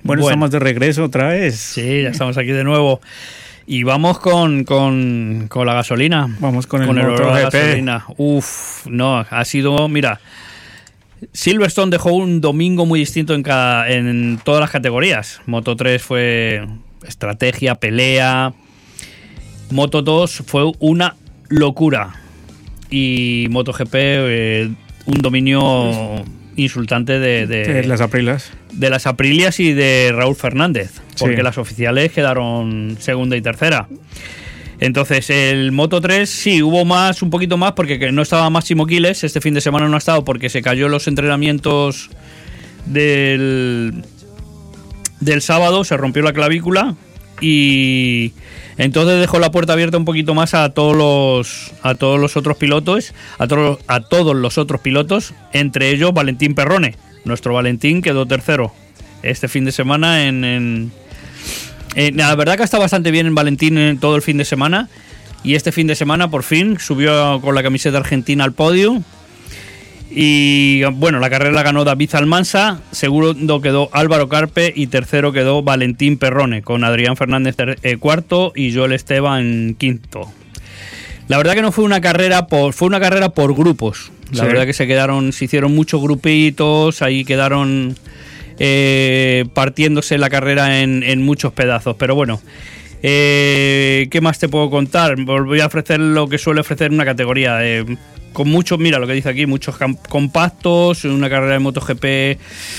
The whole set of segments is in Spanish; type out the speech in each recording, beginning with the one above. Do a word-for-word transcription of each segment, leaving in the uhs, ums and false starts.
Bueno, bueno, estamos de regreso otra vez. Sí, ya estamos aquí de nuevo. Y vamos con, con, con la gasolina. Vamos con el, con el MotoGP. gasolina. Uf, no, ha sido, mira, Silverstone dejó un domingo muy distinto en, cada, en todas las categorías. Moto tres fue estrategia, pelea. Moto dos fue una locura. Y MotoGP, eh, un dominio insultante de, de, de las Aprilias. De las Aprilias y de Raúl Fernández, porque sí. las oficiales quedaron segunda y tercera. Entonces, el Moto tres sí, hubo más, un poquito más, porque no estaba Máximo Quiles, este fin de semana no ha estado porque se cayó en los entrenamientos del, del sábado, se rompió la clavícula y entonces dejó la puerta abierta un poquito más a todos los a todos los otros pilotos, a todos a todos los otros pilotos, entre ellos Valentín Perrone. Nuestro Valentín quedó tercero este fin de semana en, en, en la verdad que está bastante bien en Valentín en todo el fin de semana, y este fin de semana por fin subió con la camiseta argentina al podio. Y bueno, la carrera la ganó David Almansa, segundo quedó Álvaro Carpe y tercero quedó Valentín Perrone, con Adrián Fernández eh, cuarto y Joel Esteban quinto. La verdad que no fue una carrera por fue una carrera por grupos. La sí. verdad que se quedaron, se hicieron muchos grupitos, ahí quedaron eh, partiéndose la carrera en, en muchos pedazos. Pero bueno, eh, ¿qué más te puedo contar? Voy a ofrecer lo que suele ofrecer una categoría. Eh, con muchos, mira lo que dice aquí, muchos compactos, una carrera de MotoGP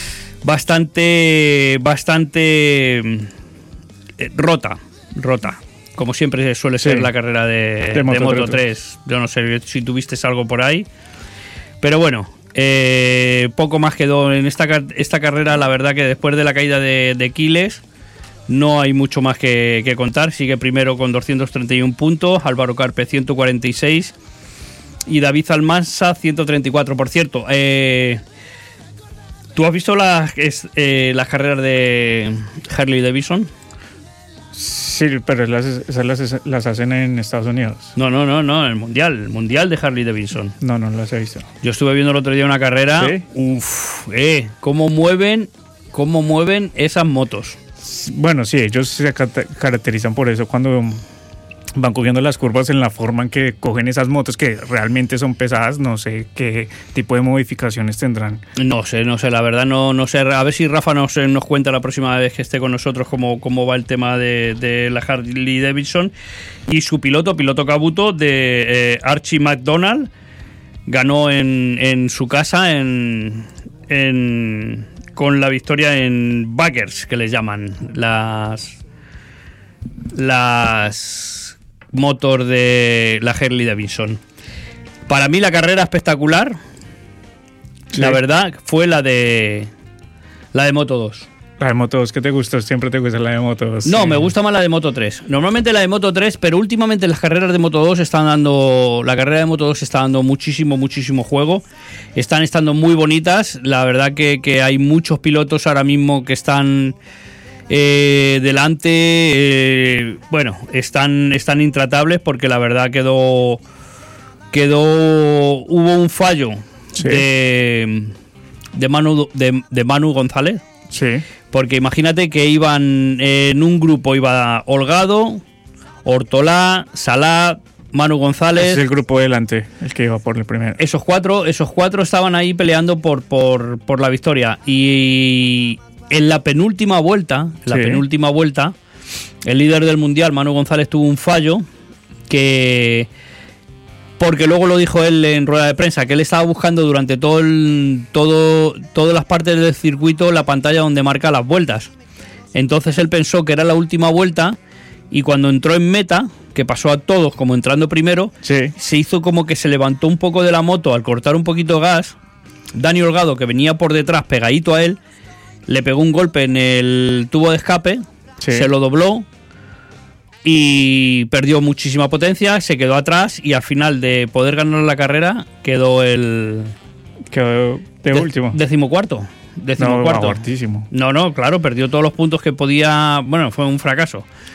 bastante, bastante eh, rota, rota. Como siempre suele ser sí. la carrera de, de, de Moto tres. Yo no sé si tuviste algo por ahí. Pero bueno, eh, poco más quedó en esta, esta carrera. La verdad que después de la caída de, de Quiles no hay mucho más que, que contar. Sigue primero con doscientos treinta y uno puntos, Álvaro Carpe ciento cuarenta y seis y David Almansa ciento treinta y cuatro. Por cierto, eh, ¿tú has visto las, eh, las carreras de Harley Davidson? Sí, pero las, esas las, las hacen en Estados Unidos. No, no, no, no, el mundial, el mundial de Harley Davidson. No, no las he visto. Yo estuve viendo el otro día una carrera. ¿Sí? Uf, eh, cómo mueven, cómo mueven esas motos. Bueno, sí, ellos se caracterizan por eso cuando van cogiendo las curvas, en la forma en que cogen esas motos que realmente son pesadas. No sé qué tipo de modificaciones tendrán. No sé, no sé, la verdad no, no sé. A ver si Rafa nos, nos cuenta la próxima vez que esté con nosotros cómo, cómo va el tema de, de la Harley Davidson. Y su piloto, piloto Kabuto de eh, Archie McDonald, ganó en, en su casa en, en con la victoria en Baggers, que les llaman las las motor de la Harley Davidson. Para mí la carrera espectacular, sí. la verdad, fue la de la de Moto dos. La de Moto dos, ¿qué te gustó? Siempre te gusta la de Moto dos. No, sí. me gusta más la de Moto tres. Normalmente la de Moto tres, pero últimamente las carreras de Moto dos están dando, la carrera de Moto dos está dando muchísimo, muchísimo juego. Están estando muy bonitas. La verdad que, que hay muchos pilotos ahora mismo que están Eh, delante, eh, bueno, están, están intratables, porque la verdad quedó, quedó, hubo un fallo sí. de, de, Manu, de, de Manu González, sí. porque imagínate que iban en un grupo, iba Holgado, Ortolá, Salá, Manu González. Ese es el grupo delante, el que iba por el primero. Esos cuatro, esos cuatro estaban ahí peleando por, por, por la victoria. Y en la penúltima vuelta, la sí. penúltima vuelta, el líder del mundial, Manu González, tuvo un fallo que, porque luego lo dijo él en rueda de prensa, que él estaba buscando durante todo el, todo, todas las partes del circuito la pantalla donde marca las vueltas. Entonces él pensó que era la última vuelta, y cuando entró en meta, que pasó a todos como entrando primero, sí. se hizo como que se levantó un poco de la moto al cortar un poquito de gas. Dani Holgado, que venía por detrás pegadito a él, le pegó un golpe en el tubo de escape, sí. se lo dobló y perdió muchísima potencia, se quedó atrás, y al final de poder ganar la carrera quedó el... Quedó de, de último. Decimocuarto. Decimocuarto. No, no, no, no, claro, perdió todos los puntos que podía... Bueno, fue un fracaso.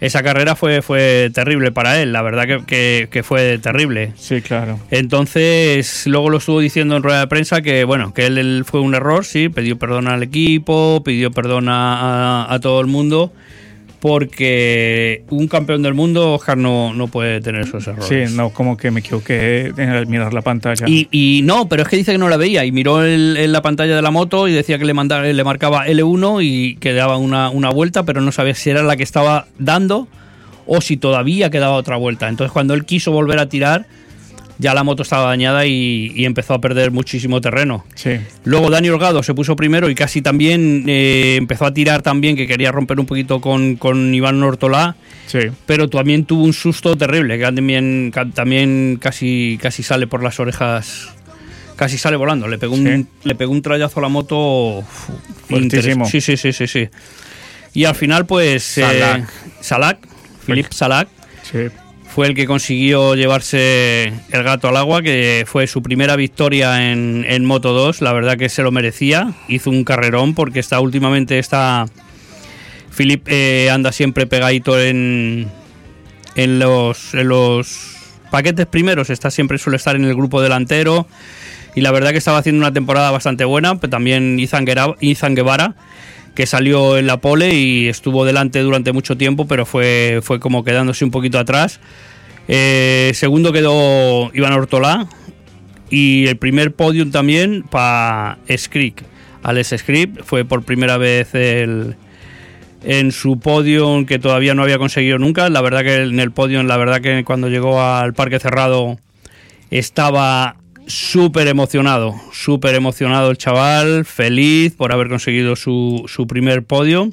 esa carrera fue, fue terrible para él, la verdad que, que, que fue terrible. Sí, claro. Entonces, luego lo estuvo diciendo en rueda de prensa que, bueno, que él, él fue un error, sí, pidió perdón al equipo, pidió perdón a, a, a todo el mundo, porque un campeón del mundo, Oscar, no, no puede tener esos errores. Sí, no, como que me equivoqué en mirar la pantalla. Y, y no, pero es que dice que no la veía y miró el, en la pantalla de la moto y decía que le, mandaba, le marcaba ele uno y que daba una, una vuelta, pero no sabía si era la que estaba dando o si todavía quedaba otra vuelta. Entonces, cuando él quiso volver a tirar, ya la moto estaba dañada y, y empezó a perder muchísimo terreno. Sí. Luego Dani Holgado se puso primero y casi también eh, empezó a tirar también, que quería romper un poquito con, con Iván Ortolá, sí. pero también tuvo un susto terrible, que también, también casi, casi sale por las orejas, casi sale volando. Le pegó un, sí. le pegó un trayazo a la moto fuertísimo. Sí, sí, sí, sí, sí. Y al final, pues Salak, eh, Salak Philippe Salak, sí. fue el que consiguió llevarse el gato al agua, que fue su primera victoria en, en Moto dos. La verdad que se lo merecía, hizo un carrerón porque está últimamente está Philippe eh, anda siempre pegadito en, en, los, en los paquetes primeros, está siempre suele estar en el grupo delantero y la verdad que estaba haciendo una temporada bastante buena, pero también Izan Guevara, que salió en la pole y estuvo delante durante mucho tiempo, pero fue, fue como quedándose un poquito atrás. Eh, segundo quedó Iván Ortolá y el primer podium también para Scrick. Alex Scrick fue por primera vez el, en su podium, que todavía no había conseguido nunca. La verdad que en el podium, la verdad que cuando llegó al parque cerrado estaba súper emocionado, súper emocionado el chaval, feliz por haber conseguido su, su primer podio.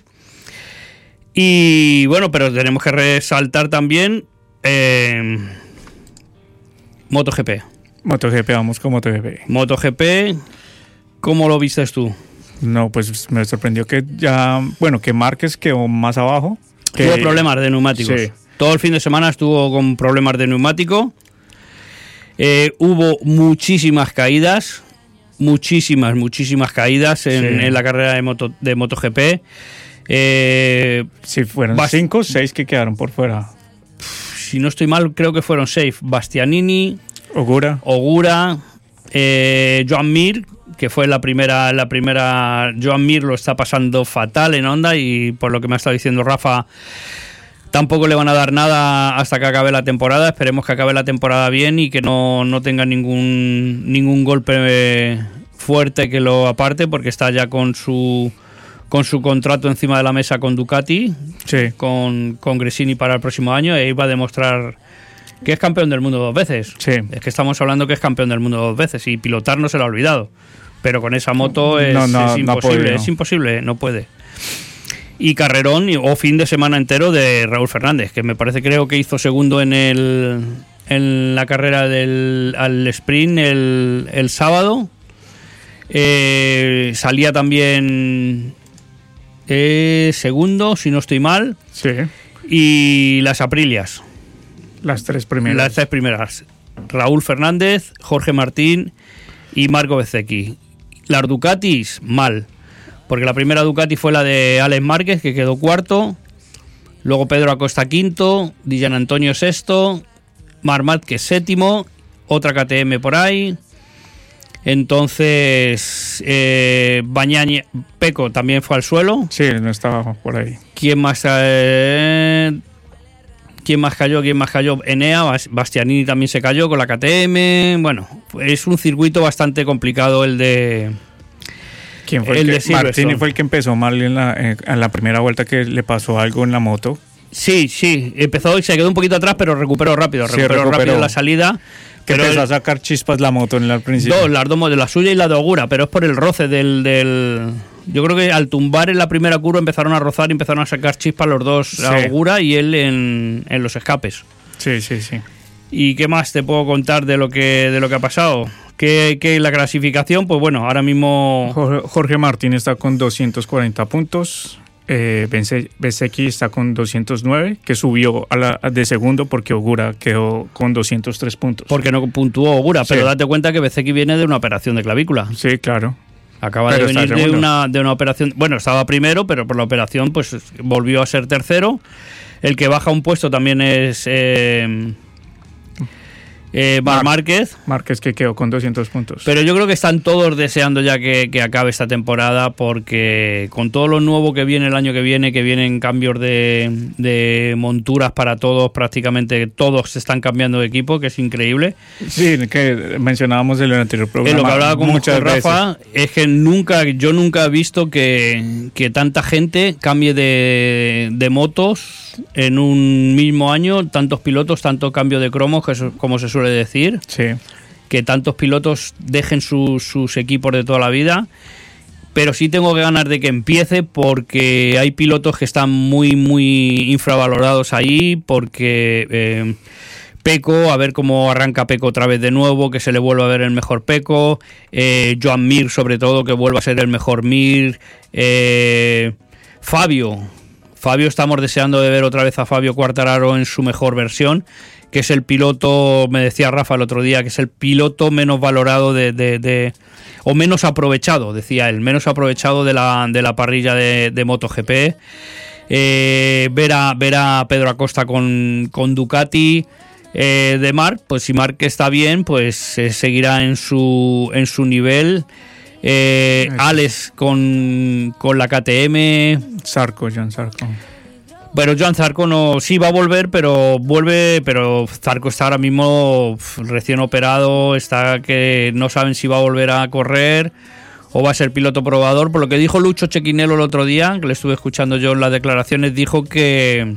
Y bueno, pero tenemos que resaltar también eh, MotoGP. MotoGP, vamos con MotoGP. MotoGP, ¿cómo lo viste tú? No, pues me sorprendió que ya, bueno, que Márquez quedó más abajo. Que... Tuvo problemas de neumáticos. Sí. Todo el fin de semana estuvo con problemas de neumático. Eh, hubo muchísimas caídas, muchísimas, muchísimas caídas en, sí. en la carrera de, moto, de MotoGP. Eh, sí, fueron Bast- cinco o seis que quedaron por fuera. Si no estoy mal, creo que fueron seis. Bastianini, Ogura, Ogura eh, Joan Mir, que fue la primera, la primera. Joan Mir lo está pasando fatal en Honda y por lo que me ha estado diciendo Rafa, tampoco le van a dar nada hasta que acabe la temporada. Esperemos que acabe la temporada bien y que no, no tenga ningún ningún golpe fuerte que lo aparte, porque está ya con su con su contrato encima de la mesa con Ducati, sí. con, con Gresini para el próximo año, e iba a demostrar que es campeón del mundo dos veces. Sí. Es que estamos hablando que es campeón del mundo dos veces y pilotar no se lo ha olvidado. Pero con esa moto es, no, no, es imposible, no podido. es imposible, no puede. Y carrerón o fin de semana entero de Raúl Fernández, que me parece, creo que hizo segundo en el en la carrera del al sprint el, el sábado. Eh, salía también eh, segundo, si no estoy mal. Sí. Y las Aprilias. Las tres primeras. Las tres primeras. Raúl Fernández, Jorge Martín y Marco Bezzecchi. Las Ducatis, mal. Porque la primera Ducati fue la de Alex Márquez, que quedó cuarto. Luego Pedro Acosta quinto, Dillan Antonio sexto, Marc Márquez séptimo, otra K T M por ahí. Entonces, eh, Bañani, Peco también fue al suelo. Sí, no estaba por ahí. ¿Quién más, eh, ¿quién más cayó? ¿Quién más cayó? Enea, Bastianini también se cayó con la K T M. Bueno, es un circuito bastante complicado el de... ¿Quién fue el, el que, Martini fue el que empezó mal en la, en la primera vuelta, que le pasó algo en la moto. Sí, sí, empezó y se quedó un poquito atrás, pero recuperó rápido, sí, recuperó, recuperó rápido la salida. Que pero empezó a sacar chispas la moto en el principio. Dos, las dos, de la suya y la de Ogura, pero es por el roce del, del... Yo creo que al tumbar en la primera curva empezaron a rozar y empezaron a sacar chispas los dos, sí. Ogura y él en, en los escapes. Sí, sí, sí. ¿Y qué más te puedo contar de lo que, de lo que ha pasado? Que, que la clasificación, pues bueno, ahora mismo... Jorge Martín está con doscientos cuarenta puntos, eh, Bezzecchi está con doscientos nueve, que subió a la, de segundo porque Ogura quedó con doscientos tres puntos. Porque no puntuó Ogura, sí. Pero date cuenta que Bezzecchi viene de una operación de clavícula. Sí, claro. Acaba pero de venir de una, de una operación... Bueno, estaba primero, pero por la operación pues volvió a ser tercero. El que baja un puesto también es eh, eh, Marc Márquez. Márquez, que quedó con doscientos puntos. Pero yo creo que están todos deseando ya que, que acabe esta temporada, porque con todo lo nuevo que viene el año que viene, que vienen cambios de, de monturas para todos, prácticamente todos se están cambiando de equipo, que es increíble. Sí, que mencionábamos en el anterior programa. Es lo que hablaba con muchas Rafa, veces. es que nunca, yo nunca he visto que, que tanta gente cambie de, de motos en un mismo año, tantos pilotos, tanto cambio de cromos, que eso, como se suele decir. Sí. Que tantos pilotos dejen su, sus equipos de toda la vida, pero sí tengo que ganas de que empiece, porque hay pilotos que están muy muy infravalorados ahí, porque eh, Pecco, a ver cómo arranca Pecco otra vez de nuevo, que se le vuelva a ver el mejor Pecco, eh, Joan Mir sobre todo, que vuelva a ser el mejor Mir, eh, Fabio, Fabio estamos deseando de ver otra vez a Fabio Quartararo en su mejor versión, que es el piloto, me decía Rafa el otro día, que es el piloto menos valorado de, de, de o menos aprovechado, decía él, menos aprovechado de la, de la parrilla de, de MotoGP. Eh, ver, a, ver a Pedro Acosta con, con Ducati, eh, de Marc, pues si Marc está bien, pues eh, seguirá en su, en su nivel. Eh, Alex con, con la K T M. Zarco, Joan Zarco. Bueno, Joan Zarco no, sí va a volver, pero vuelve, pero Zarco está ahora mismo recién operado, está que no saben si va a volver a correr o va a ser piloto probador. Por lo que dijo Lucho Cecchinello el otro día, que le estuve escuchando yo en las declaraciones, dijo que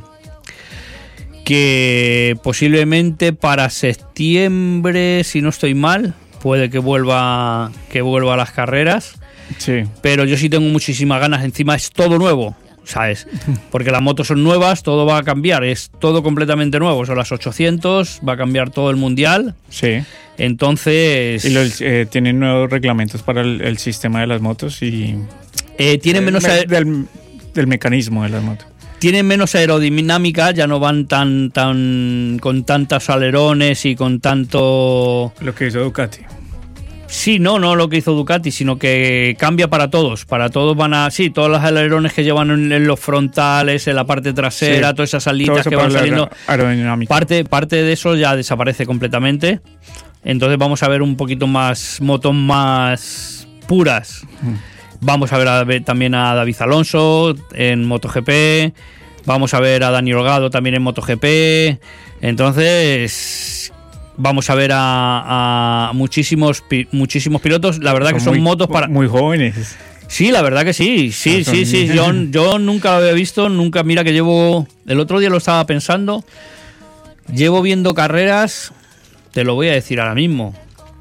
que posiblemente para septiembre, si no estoy mal, puede que vuelva que vuelva a las carreras. Sí. Pero yo sí tengo muchísimas ganas, encima es todo nuevo, ¿sabes? Porque las motos son nuevas, todo va a cambiar, es todo completamente nuevo, son las ochocientos, va a cambiar todo el mundial. Sí. Entonces... Y los, eh, tienen nuevos reglamentos para el, el sistema de las motos y... Eh, tienen menos... Del, del, del mecanismo de las motos. Tienen menos aerodinámica, ya no van tan tan con tantos alerones y con tanto... Lo que hizo Ducati. Sí, no, no lo que hizo Ducati, sino que cambia para todos. Para todos van a... Sí, todos los alerones que llevan en, en los frontales, en la parte trasera, sí, todas esas alitas que van saliendo... Aerodinámica. Parte, parte de eso ya desaparece completamente. Entonces vamos a ver un poquito más motos más puras. Mm. Vamos a ver, a ver también a David Alonso en MotoGP. Vamos a ver a Dani Olgado también en MotoGP. Entonces... Vamos a ver a, a muchísimos muchísimos pilotos. La verdad son que son muy, motos para... Muy jóvenes. Sí, la verdad que sí. Sí, no, sí, sí. Yo, yo nunca lo había visto. Nunca, mira que llevo... El otro día lo estaba pensando. Llevo viendo carreras... Te lo voy a decir ahora mismo.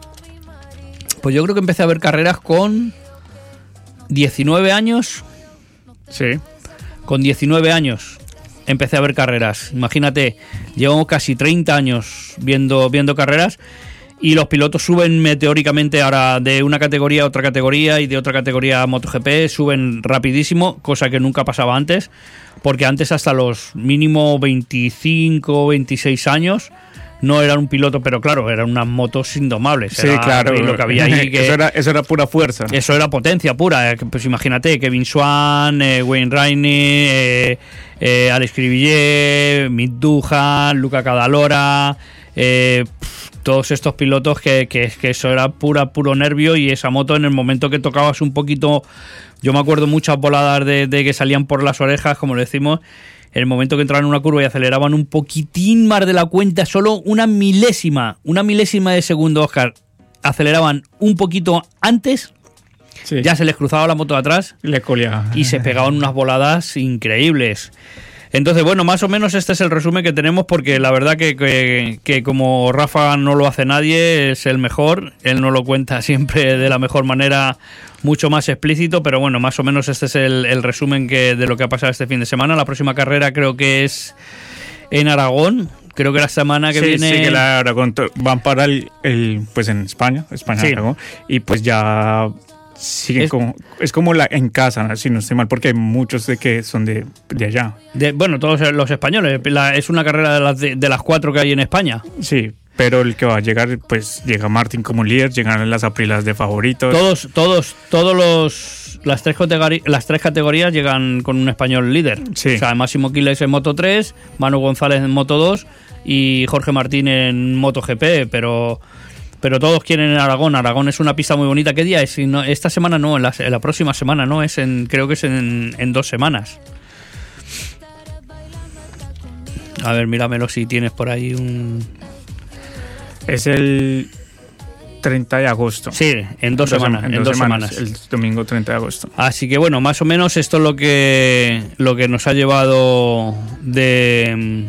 Pues yo creo que empecé a ver carreras con... diecinueve años. Sí. Con diecinueve años. Empecé a ver carreras. Imagínate, llevo casi treinta años viendo, viendo carreras y los pilotos suben meteóricamente ahora de una categoría a otra categoría y de otra categoría a MotoGP, suben rapidísimo, cosa que nunca pasaba antes, porque antes hasta los mínimo veinticinco, veintiséis años no era un piloto, pero claro, eran unas motos indomables. Sí, era, claro. Lo que había ahí que, eso, era, eso era pura fuerza. Eso era potencia pura. Pues imagínate, Kevin Swan, eh, Wayne Rainey, eh, eh, Alex Cribillet, Mick Duhan, Luca Cadalora, eh, pff, todos estos pilotos que, que, que eso era pura, puro nervio, y esa moto en el momento que tocabas un poquito, yo me acuerdo muchas voladas de, de que salían por las orejas, como lo decimos, en el momento que entraban en una curva y aceleraban un poquitín más de la cuenta, solo una milésima, una milésima de segundo, Óscar, aceleraban un poquito antes, sí, ya se les cruzaba la moto de atrás Le colía. y se pegaban unas voladas increíbles. Entonces, bueno, más o menos este es el resumen que tenemos, porque la verdad que, que, que como Rafa no lo hace nadie, es el mejor, él no lo cuenta siempre de la mejor manera, mucho más explícito, pero bueno, más o menos este es el, el resumen que, de lo que ha pasado este fin de semana. La próxima carrera creo que es en Aragón, creo que la semana que sí, viene... Sí, que la Aragón van para el, el pues en España, España, sí. Aragón, y pues ya... Siguen es, como, es como la en casa, si no estoy mal, porque hay muchos de que son de, de allá. De, bueno, todos los españoles. La, es una carrera de las, de, de las cuatro que hay en España. Sí, pero el que va a llegar, pues llega Martin como líder, llegan las Aprilas de favoritos. Todos, todos, todos los las tres, categori- las tres categorías llegan con un español líder. Sí. O sea, Máximo Quiles en Moto tres, Manu González en Moto dos y Jorge Martín en MotoGP, pero... Pero todos quieren en Aragón. Aragón es una pista muy bonita. ¿Qué día es? Si no, esta semana no, en la, en la próxima semana no, es en, creo que es en, en dos semanas. A ver, míramelo si tienes por ahí un... Es el treinta de agosto. Sí, en dos, dos semanas. En, en dos semanas, semanas. El domingo treinta de agosto. Así que bueno, más o menos esto es lo que, lo que nos ha llevado de...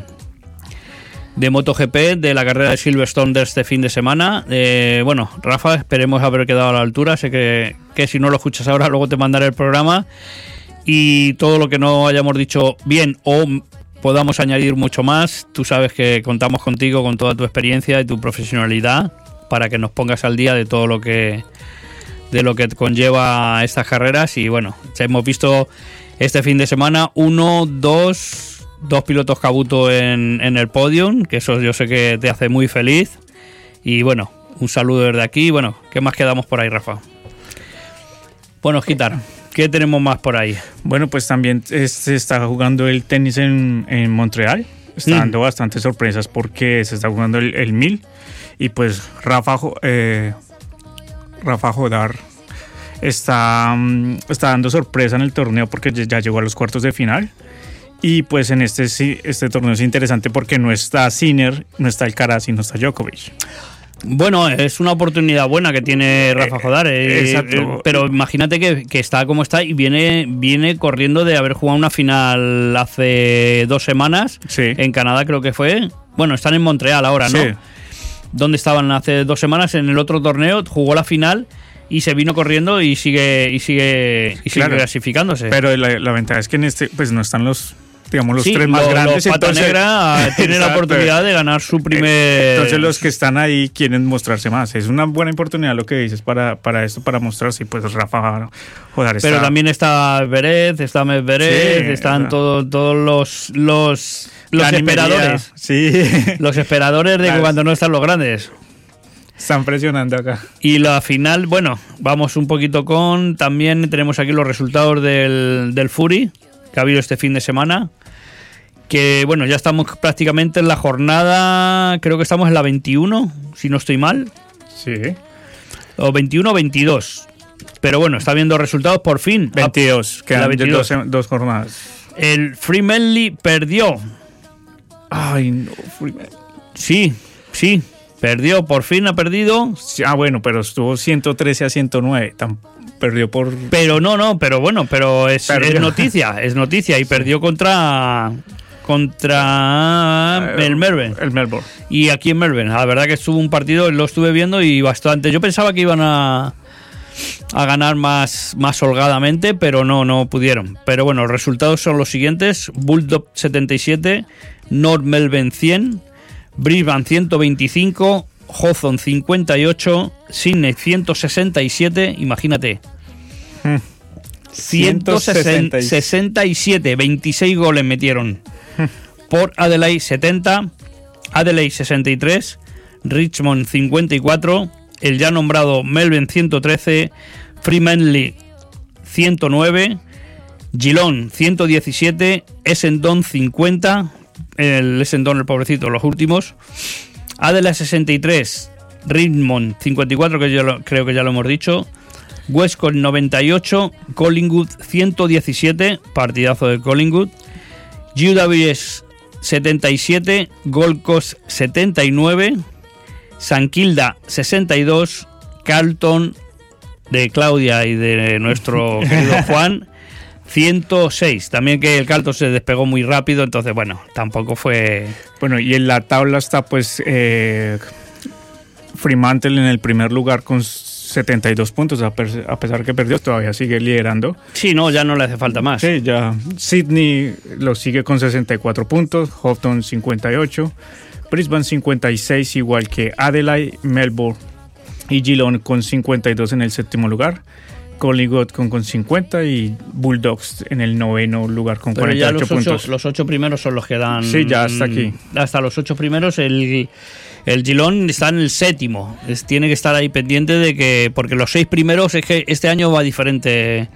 de MotoGP, de la carrera de Silverstone de este fin de semana. Eh, bueno, Rafa, esperemos haber quedado a la altura. Sé que, que si no lo escuchas ahora, luego te mandaré el programa. Y todo lo que no hayamos dicho bien o podamos añadir mucho más, tú sabes que contamos contigo con toda tu experiencia y tu profesionalidad para que nos pongas al día de todo lo que de lo que conlleva estas carreras. Y bueno, hemos visto este fin de semana uno, dos... Dos pilotos Kabuto en, en el podium, que eso yo sé que te hace muy feliz. Y bueno, un saludo desde aquí. Bueno, ¿qué más quedamos por ahí, Rafa? Bueno, Gitar, ¿qué tenemos más por ahí? Bueno, pues también se está jugando el tenis en, en Montreal. Está mm. dando bastantes sorpresas porque se está jugando el, el mil. Y pues Rafa, eh, Rafa Jodar está, está dando sorpresa en el torneo porque ya llegó a los cuartos de final. Y pues en este este torneo es interesante porque no está Sinner, no está Alcaraz y no está Djokovic. Bueno, es una oportunidad buena que tiene Rafa Jodar, eh, Exacto. Eh, pero imagínate que, que está como está y viene viene corriendo de haber jugado una final hace dos semanas, sí. En Canadá creo que fue. Bueno, están en Montreal ahora, ¿no? Sí. Donde estaban hace dos semanas en el otro torneo, jugó la final y se vino corriendo y sigue y sigue y sigue claro, clasificándose. Pero la, la ventaja es que en este pues no están los digamos los sí, tres más lo, grandes. Los Pata entonces, Negra tienen la oportunidad de ganar su primer... Entonces los que están ahí quieren mostrarse más. Es una buena oportunidad lo que dices para, para esto, para mostrarse. Y pues Rafa Jodar está... Pero también está Beret, está Medvedev, sí, están todos todos los los, los Dani esperadores. Mería, sí. Los esperadores de Las, cuando no están los grandes. Están presionando acá. Y la final, bueno, vamos un poquito con... También tenemos aquí los resultados del, del Fury, que ha habido este fin de semana. Que bueno, ya estamos prácticamente en la jornada, creo que estamos en la veintiuno, si no estoy mal. Sí. O veintiuno o veintidós. Pero bueno, está viendo resultados por fin. veintidós, quedan veintidós. Dos, dos jornadas. El Free Manly perdió. Ay, no, Free Sí, sí, perdió, por fin ha perdido. Sí, ah, bueno, pero estuvo ciento trece a ciento nueve. Tan, perdió por... Pero no, no, pero bueno, pero es, es noticia, es noticia. Y sí. Perdió contra... contra el Melbourne. El Melbourne. Y aquí en Melbourne. La verdad que estuvo un partido, lo estuve viendo y bastante. Yo pensaba que iban a, a ganar más, más holgadamente, pero no, no pudieron. Pero bueno, los resultados son los siguientes. Bulldog setenta y siete, North Melbourne cien, Brisbane ciento veinticinco, Hawthorn cincuenta y ocho, Sydney ciento sesenta y siete, imagínate. Hmm. ciento sesenta y siete, veintiséis goles metieron. Por Adelaide setenta, Adelaide sesenta y tres, Richmond cincuenta y cuatro, el ya nombrado Melbourne ciento trece, Fremantle ciento nueve, Geelong ciento diecisiete, Essendon cincuenta, el Essendon el pobrecito, los últimos, Adelaide sesenta y tres, Richmond cincuenta y cuatro, que yo lo, creo que ya lo hemos dicho, West Coast noventa y ocho, Collingwood ciento diecisiete, partidazo de Collingwood, U W S setenta y siete, Gold Coast setenta y nueve, San Kilda sesenta y dos, Carlton de Claudia y de nuestro querido Juan ciento seis. También que el Carlton se despegó muy rápido, entonces bueno, tampoco fue... Bueno, y en la tabla está pues eh, Fremantle en el primer lugar con setenta y dos puntos, a pesar que perdió, todavía sigue liderando. Sí, no, ya no le hace falta más. Sí, ya. Sydney lo sigue con sesenta y cuatro puntos, Houghton cincuenta y ocho, Brisbane cincuenta y seis, igual que Adelaide, Melbourne y Geelong con cincuenta y dos en el séptimo lugar, Collingwood con, con cincuenta y Bulldogs en el noveno lugar con Pero cuarenta y ocho ya los ocho, puntos. Los ocho primeros son los que dan... Sí, ya hasta aquí. Hasta los ocho primeros el... El Geelong está en el séptimo. Es, tiene que estar ahí pendiente de que... Porque los seis primeros es que este año va diferente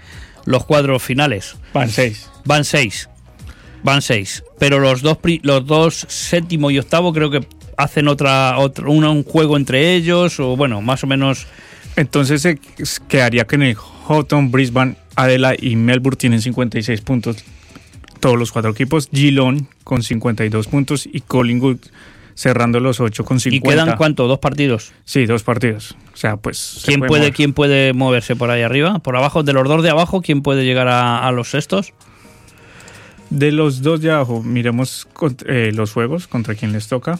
los cuadros finales. Van seis. Van seis. Van seis. Pero los dos, los dos séptimo y octavo creo que hacen otra, otra una, un juego entre ellos, o bueno, más o menos. Entonces se quedaría que en el Houghton, Brisbane, Adelaide y Melbourne tienen cincuenta y seis puntos todos los cuatro equipos. Geelong con cincuenta y dos puntos y Collingwood cerrando los ocho con cincuenta. ¿Y quedan cuánto? ¿Dos partidos? Sí, dos partidos. O sea, pues... ¿Quién puede, puede ¿Quién puede moverse por ahí arriba? ¿Por abajo? De los dos de abajo, ¿quién puede llegar a, a los sextos? De los dos de abajo, miremos eh, los juegos, contra quién les toca.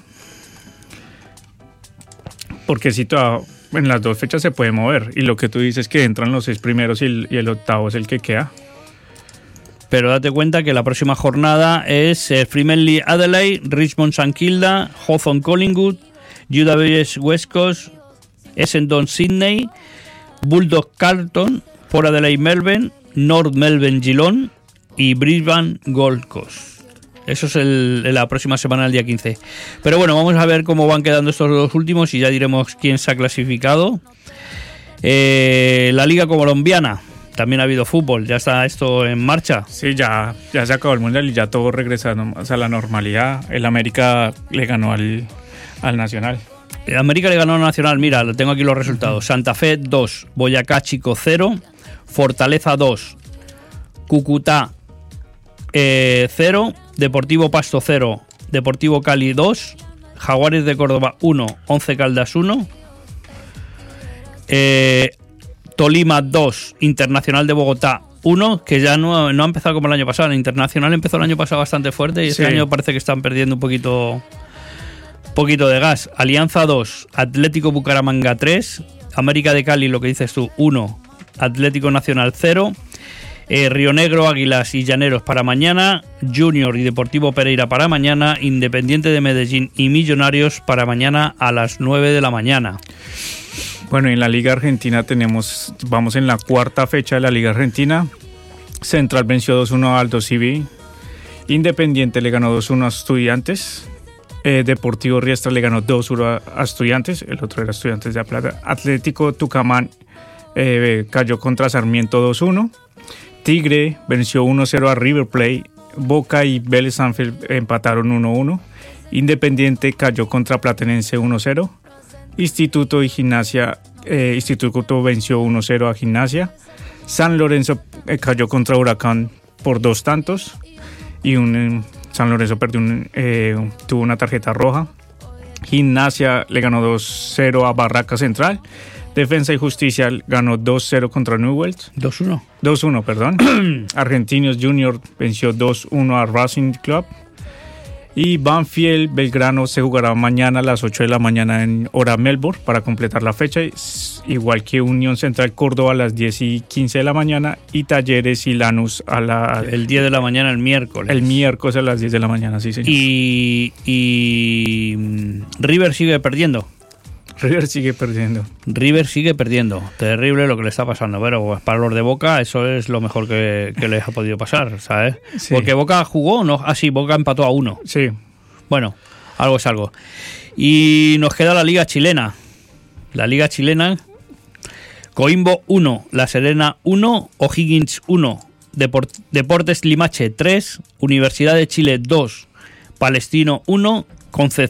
Porque si toda, en las dos fechas se puede mover. Y lo que tú dices es que entran los seis primeros y el, y el octavo es el que queda. Pero date cuenta que la próxima jornada es eh, Fremantle Adelaide, Richmond St Kilda, Hawthorn Collingwood, U W S West Coast, Essendon Sydney, Bulldogs Carlton, Port Adelaide Melbourne, North Melbourne Geelong y Brisbane Gold Coast. Eso es el, la próxima semana, el día quince. Pero bueno, vamos a ver cómo van quedando estos dos últimos y ya diremos quién se ha clasificado. Eh, la Liga Colombiana. También ha habido fútbol, ya está esto en marcha. Sí, ya, ya se acabó el Mundial y ya todo regresa a la normalidad. El América le ganó al, al Nacional. El América le ganó al Nacional, mira, lo tengo aquí los resultados. Santa Fe dos, Boyacá Chico cero, Fortaleza dos, Cúcuta eh, cero, Deportivo Pasto cero, Deportivo Cali dos, Jaguares de Córdoba uno, Once Caldas uno, eh... Tolima dos, Internacional de Bogotá uno, que ya no, no ha empezado como el año pasado. El Internacional empezó el año pasado bastante fuerte y este sí. año parece que están perdiendo un poquito, poquito de gas. Alianza dos, Atlético Bucaramanga tres, América de Cali, lo que dices tú, uno, Atlético Nacional cero, eh, Río Negro, Águilas y Llaneros para mañana, Junior y Deportivo Pereira para mañana, Independiente de Medellín y Millonarios para mañana a las nueve de la mañana. Bueno, en la Liga Argentina tenemos, vamos en la cuarta fecha de la Liga Argentina. Central venció dos uno a Aldo Civi. Independiente le ganó dos uno a Estudiantes. Eh, Deportivo Riestra le ganó dos uno a, a Estudiantes. El otro era Estudiantes de La Plata. Atlético Tucumán eh, cayó contra Sarmiento dos uno. Tigre venció uno cero a River Plate. Boca y Vélez Sarsfield empataron uno uno. Independiente cayó contra Platense uno cero. Instituto y Gimnasia, eh, Instituto venció uno cero a Gimnasia. San Lorenzo eh, cayó contra Huracán por dos tantos y un, eh, San Lorenzo perdió un, eh, tuvo una tarjeta roja. Gimnasia le ganó dos cero a Barraca Central. Defensa y Justicia ganó dos cero contra Newell's. dos uno. dos uno, perdón. Argentinos Junior venció dos uno a Racing Club. Y Banfield Belgrano se jugará mañana a las ocho de la mañana en hora Melbourne para completar la fecha, igual que Unión Central Córdoba a las diez y quince de la mañana y Talleres y Lanús a la... El diez de la mañana, el miércoles. El miércoles a las diez de la mañana, sí, señor. Y, y River sigue perdiendo. River sigue perdiendo. River sigue perdiendo. Terrible lo que le está pasando. Pero pues, para los de Boca eso es lo mejor que, que les ha podido pasar, ¿sabes? Sí. Porque Boca jugó, ¿no? Ah, sí, Boca empató a uno. Sí. Bueno, algo es algo. Y nos queda la Liga Chilena. La Liga Chilena. Coimbo uno, La Serena uno, O'Higgins uno, Deport- Deportes Limache tres, Universidad de Chile dos, Palestino uno, Conce-